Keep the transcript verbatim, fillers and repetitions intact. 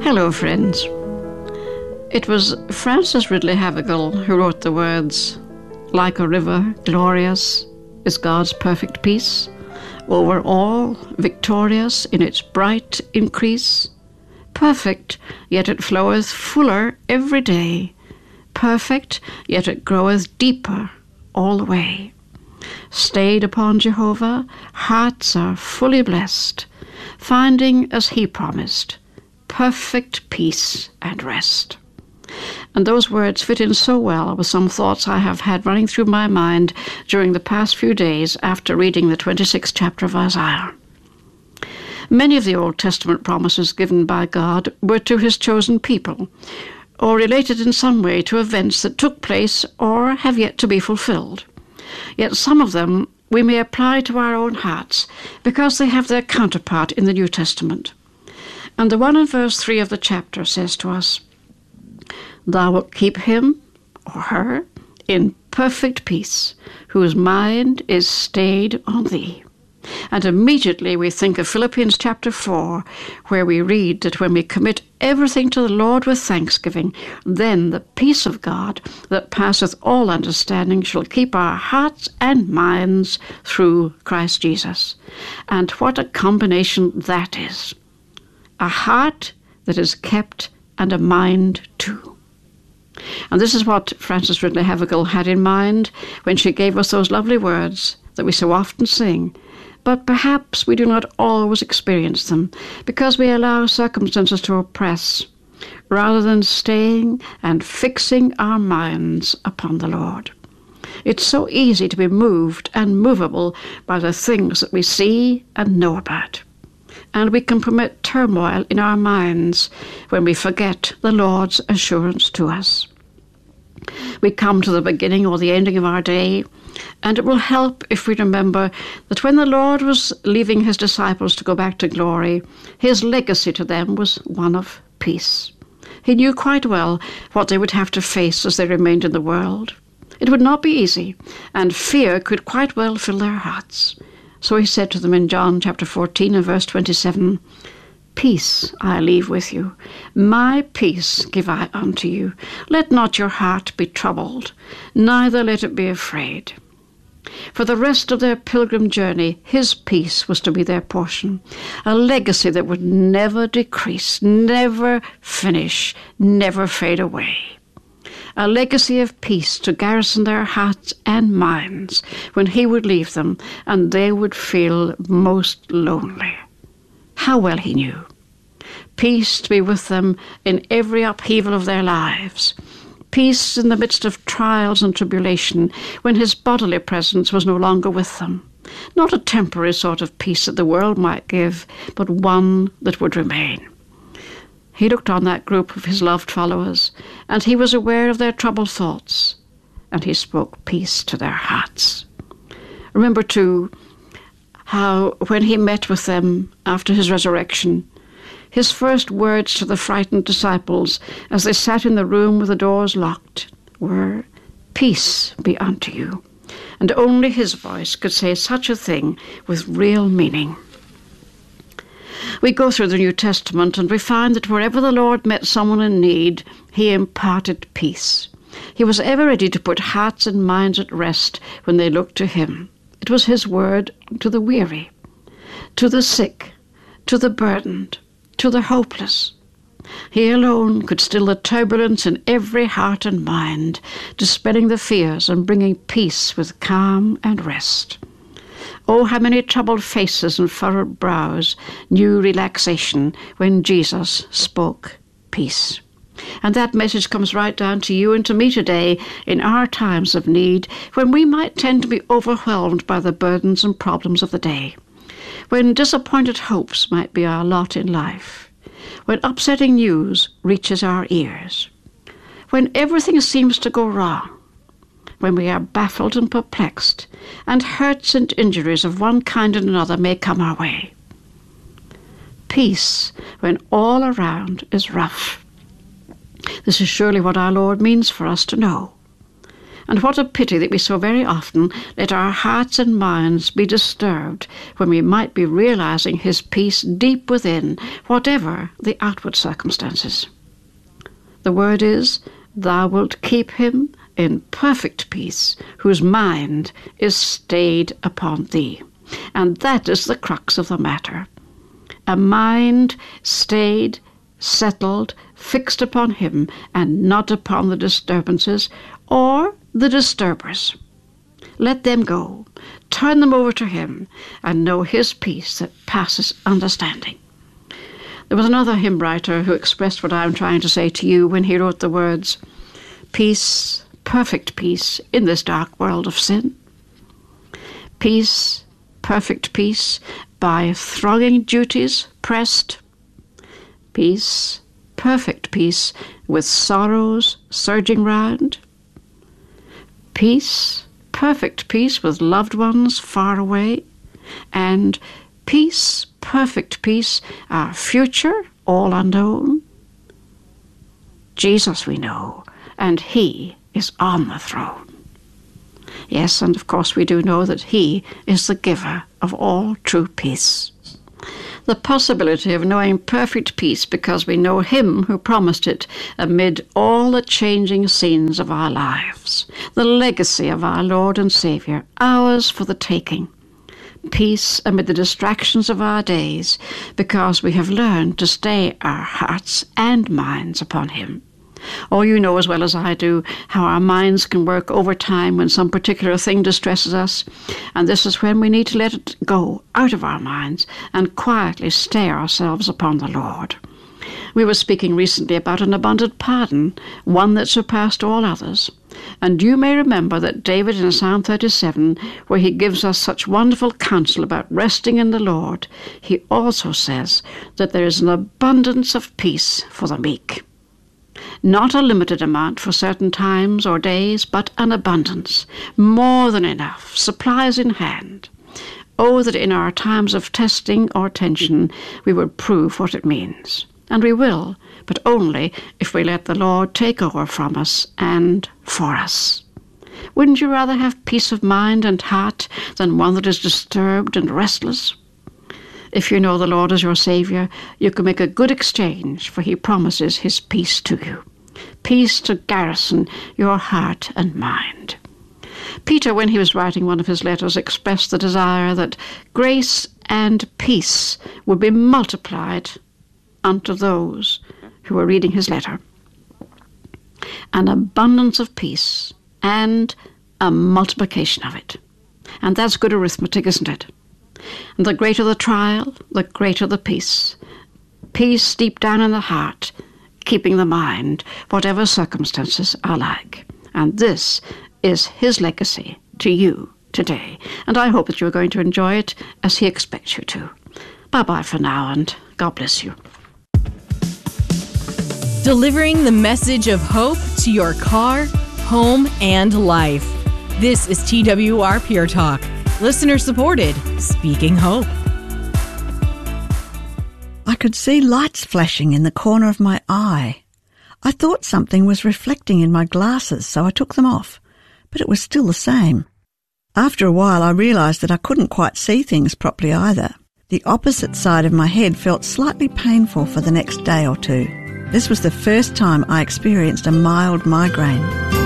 Hello, friends. It was Frances Ridley Havergal who wrote the words, "Like a river, glorious is God's perfect peace, over all, victorious in its bright increase. Perfect, yet it floweth fuller every day. Perfect, yet it groweth deeper all the way. Stayed upon Jehovah, hearts are fully blessed, finding, as he promised, perfect peace and rest." And those words fit in so well with some thoughts I have had running through my mind during the past few days after reading the twenty-sixth chapter of Isaiah. Many of the Old Testament promises given by God were to his chosen people, or related in some way to events that took place or have yet to be fulfilled. Yet some of them we may apply to our own hearts because they have their counterpart in the New Testament. And the one in verse three of the chapter says to us, "Thou wilt keep him," or her, "in perfect peace, whose mind is stayed on thee." And immediately we think of Philippians chapter four, where we read that when we commit everything to the Lord with thanksgiving, then the peace of God that passeth all understanding shall keep our hearts and minds through Christ Jesus. And what a combination that is. A heart that is kept and a mind too. And this is what Frances Ridley Havergal had in mind when she gave us those lovely words that we so often sing, but perhaps we do not always experience them because we allow circumstances to oppress, rather than staying and fixing our minds upon the Lord. It's so easy to be moved and movable by the things that we see and know about. And we can permit turmoil in our minds when we forget the Lord's assurance to us. We come to the beginning or the ending of our day, and it will help if we remember that when the Lord was leaving his disciples to go back to glory, his legacy to them was one of peace. He knew quite well what they would have to face as they remained in the world. It would not be easy, and fear could quite well fill their hearts. So he said to them in John chapter fourteen and verse twenty-seven, "Peace I leave with you, my peace give I unto you. Let not your heart be troubled, neither let it be afraid." For the rest of their pilgrim journey, his peace was to be their portion, a legacy that would never decrease, never finish, never fade away. A legacy of peace to garrison their hearts and minds when he would leave them and they would feel most lonely. How well he knew. Peace to be with them in every upheaval of their lives. Peace in the midst of trials and tribulation when his bodily presence was no longer with them. Not a temporary sort of peace that the world might give, but one that would remain. He looked on that group of his loved followers, and he was aware of their troubled thoughts, and he spoke peace to their hearts. Remember, too, how when he met with them after his resurrection, his first words to the frightened disciples as they sat in the room with the doors locked were, "Peace be unto you." And only his voice could say such a thing with real meaning. We go through the New Testament and we find that wherever the Lord met someone in need, he imparted peace. He was ever ready to put hearts and minds at rest when they looked to him. It was his word to the weary, to the sick, to the burdened, to the hopeless. He alone could still the turbulence in every heart and mind, dispelling the fears and bringing peace with calm and rest. Oh, how many troubled faces and furrowed brows knew relaxation when Jesus spoke peace. And that message comes right down to you and to me today in our times of need, when we might tend to be overwhelmed by the burdens and problems of the day, when disappointed hopes might be our lot in life, when upsetting news reaches our ears, when everything seems to go wrong, when we are baffled and perplexed, and hurts and injuries of one kind and another may come our way. Peace when all around is rough. This is surely what our Lord means for us to know. And what a pity that we so very often let our hearts and minds be disturbed when we might be realizing his peace deep within, whatever the outward circumstances. The word is, thou wilt keep him in perfect peace, whose mind is stayed upon thee. And that is the crux of the matter. A mind stayed, settled, fixed upon him, and not upon the disturbances or the disturbers. Let them go. Turn them over to him, and know his peace that passes understanding. There was another hymn writer who expressed what I'm trying to say to you when he wrote the words, peace, perfect peace in this dark world of sin. Peace, perfect peace, by thronging duties pressed. Peace, perfect peace, with sorrows surging round. Peace, perfect peace, with loved ones far away. And peace, perfect peace, our future all unknown. Jesus we know, and he is on the throne. Yes, and of course we do know that he is the giver of all true peace. The possibility of knowing perfect peace because we know him who promised it amid all the changing scenes of our lives. The legacy of our Lord and Saviour, ours for the taking. Peace amid the distractions of our days because we have learned to stay our hearts and minds upon him. Oh, you know as well as I do how our minds can work overtime when some particular thing distresses us, and this is when we need to let it go out of our minds and quietly stay ourselves upon the Lord. We were speaking recently about an abundant pardon, one that surpassed all others. And you may remember that David in Psalm thirty-seven, where he gives us such wonderful counsel about resting in the Lord, he also says that there is an abundance of peace for the meek. Not a limited amount for certain times or days, but an abundance, more than enough, supplies in hand. Oh, that in our times of testing or tension we would prove what it means. And we will, but only if we let the Lord take over from us and for us. Wouldn't you rather have peace of mind and heart than one that is disturbed and restless? If you know the Lord as your Saviour, you can make a good exchange, for he promises his peace to you. Peace to garrison your heart and mind. Peter, when he was writing one of his letters, expressed the desire that grace and peace would be multiplied unto those who were reading his letter. An abundance of peace and a multiplication of it. And that's good arithmetic, isn't it? And the greater the trial, the greater the peace. Peace deep down in the heart, keeping the mind, whatever circumstances are like. And this is his legacy to you today. And I hope that you're going to enjoy it as he expects you to. Bye-bye for now, and God bless you. Delivering the message of hope to your car, home, and life. This is T W R Pure Talk. Listener supported, speaking hope. I could see lights flashing in the corner of my eye. I thought something was reflecting in my glasses, so I took them off, but it was still the same. After a while, I realised that I couldn't quite see things properly either. The opposite side of my head felt slightly painful for the next day or two. This was the first time I experienced a mild migraine.